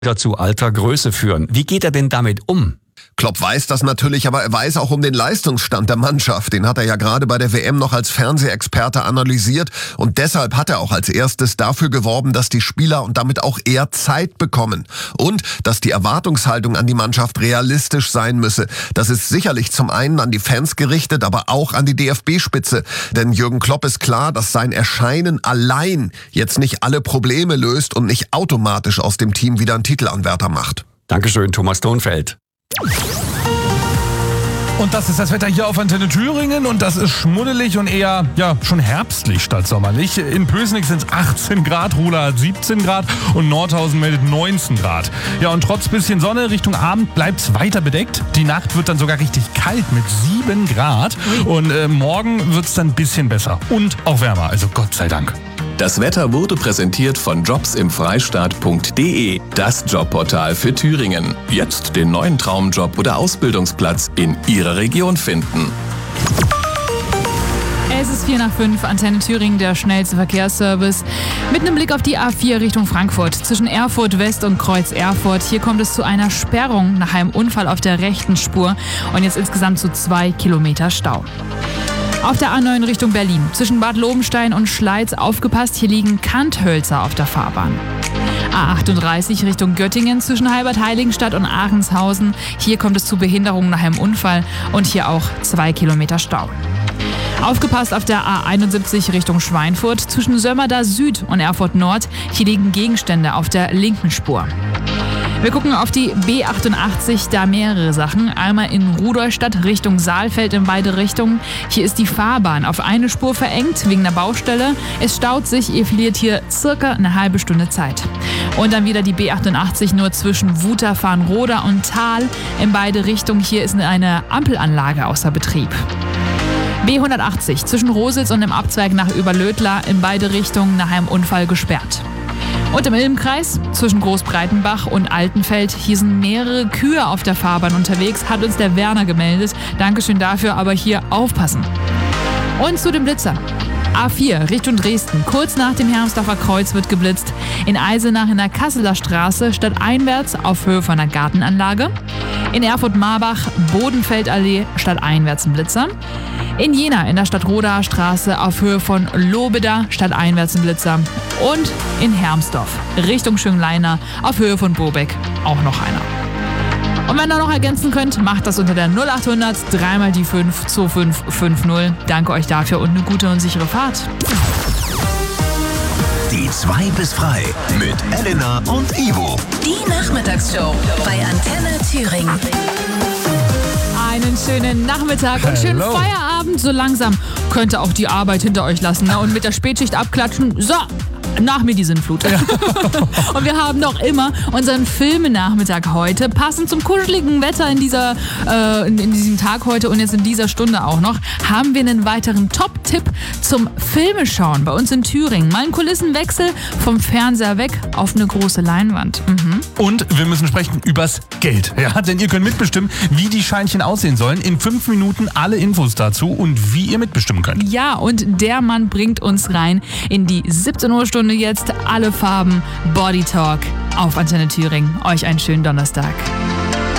zu alter Größe führen. Wie geht er denn damit um? Klopp weiß das natürlich, aber er weiß auch um den Leistungsstand der Mannschaft. Den hat er ja gerade bei der WM noch als Fernsehexperte analysiert. Und deshalb hat er auch als erstes dafür geworben, dass die Spieler und damit auch er Zeit bekommen. Und dass die Erwartungshaltung an die Mannschaft realistisch sein müsse. Das ist sicherlich zum einen an die Fans gerichtet, aber auch an die DFB-Spitze. Denn Jürgen Klopp ist klar, dass sein Erscheinen allein jetzt nicht alle Probleme löst und nicht automatisch aus dem Team wieder einen Titelanwärter macht. Dankeschön, Thomas Thonfeld. Und das ist das Wetter hier auf Antenne Thüringen und das ist schmuddelig und eher, schon herbstlich statt sommerlich. In Pößnitz sind es 18 Grad, Ruhla hat 17 Grad und Nordhausen meldet 19 Grad. Ja, und trotz bisschen Sonne Richtung Abend bleibt es weiter bedeckt. Die Nacht wird dann sogar richtig kalt mit 7 Grad und morgen wird es dann ein bisschen besser und auch wärmer, also Gott sei Dank. Das Wetter wurde präsentiert von jobsimfreistaat.de, das Jobportal für Thüringen. Jetzt den neuen Traumjob oder Ausbildungsplatz in Ihrer Region finden. Es ist 4:05, Antenne Thüringen, der schnellste Verkehrsservice. Mit einem Blick auf die A4 Richtung Frankfurt. Zwischen Erfurt West und Kreuz Erfurt. Hier kommt es zu einer Sperrung nach einem Unfall auf der rechten Spur. Und jetzt insgesamt zu 2 Kilometer Stau. Auf der A9 Richtung Berlin. Zwischen Bad Lobenstein und Schleiz aufgepasst, hier liegen Kanthölzer auf der Fahrbahn. A38 Richtung Göttingen zwischen Halbert-Heiligenstadt und Aachenshausen. Hier kommt es zu Behinderungen nach einem Unfall und hier auch 2 Kilometer Stau. Aufgepasst auf der A71 Richtung Schweinfurt zwischen Sömmerda Süd und Erfurt Nord. Hier liegen Gegenstände auf der linken Spur. Wir gucken auf die B88, da mehrere Sachen. Einmal in Rudolstadt Richtung Saalfeld in beide Richtungen. Hier ist die Fahrbahn auf eine Spur verengt wegen der Baustelle. Es staut sich, ihr verliert hier circa eine halbe Stunde Zeit. Und dann wieder die B88 nur zwischen Wuterfarnroda und Thal in beide Richtungen. Hier ist eine Ampelanlage außer Betrieb. B180 zwischen Rositz und dem Abzweig nach Überlödla in beide Richtungen nach einem Unfall gesperrt. Und im Ilmkreis zwischen Großbreitenbach und Altenfeld, hier sind mehrere Kühe auf der Fahrbahn unterwegs, hat uns der Werner gemeldet. Dankeschön dafür, aber hier aufpassen. Und zu dem Blitzer. A4 Richtung Dresden, kurz nach dem Hermsdorfer Kreuz wird geblitzt. In Eisenach in der Kasseler Straße stadteinwärts auf Höhe von der Gartenanlage. In Erfurt-Marbach Bodenfeldallee stadteinwärts ein Blitzer. In Jena in der Stadtrodaer Straße auf Höhe von Lobeda stadteinwärts ein Blitzer. Und in Hermsdorf Richtung Schöngleiner auf Höhe von Bobeck auch noch einer. Und wenn ihr noch ergänzen könnt, macht das unter der 0800 3 mal die 5 2550. Danke euch dafür und eine gute und sichere Fahrt. Die 2 bis frei mit Elena und Ivo. Die Nachmittagsshow bei Antenne Thüringen. Einen schönen Nachmittag und schönen Feierabend. So langsam könnt ihr auch die Arbeit hinter euch lassen, ne? Und mit der Spätschicht abklatschen. So, nach mir die Sinnflut. Ja. Und wir haben noch immer unseren Filmenachmittag heute. Passend zum kuscheligen Wetter in diesem Tag heute und jetzt in dieser Stunde auch noch, haben wir einen weiteren Top-Tipp zum Filmeschauen bei uns in Thüringen. Mal einen Kulissenwechsel vom Fernseher weg auf eine große Leinwand. Und wir müssen sprechen übers Geld. Ja, denn ihr könnt mitbestimmen, wie die Scheinchen aussehen sollen. In 5 Minuten alle Infos dazu und wie ihr mitbestimmen könnt. Ja, und der Mann bringt uns rein in die 17 Uhr Stunde jetzt. Alle Farben, Body Talk auf Antenne Thüringen. Euch einen schönen Donnerstag.